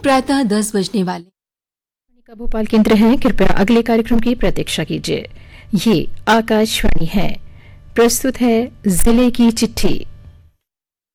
प्रातः 10 बजने वाले। का भोपाल केंद्र है, कृपया अगले कार्यक्रम की प्रतीक्षा कीजिए। ये आकाशवाणी है। प्रस्तुत है जिले की चिट्ठी।